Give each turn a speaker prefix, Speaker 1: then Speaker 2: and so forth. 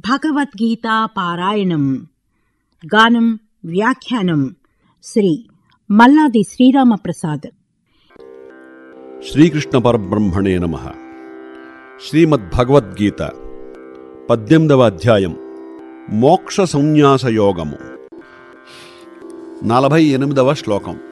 Speaker 1: భగవద్గీతా పారాయణం. గానం వ్యాఖ్యానం శ్రీ మల్లాది శ్రీరామప్రసాద్.
Speaker 2: శ్రీకృష్ణ పరబ్రహ్మణే నమః. శ్రీమద్భగవద్గీత 18వ అధ్యాయం మోక్ష సంన్యాస యోగము. 48వ శ్లోకం.